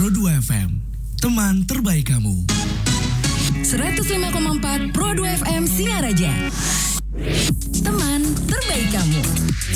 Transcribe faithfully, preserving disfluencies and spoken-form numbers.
Pro dua F M, teman terbaik kamu. seratus lima koma empat Pro dua F M Singaraja, teman terbaik kamu.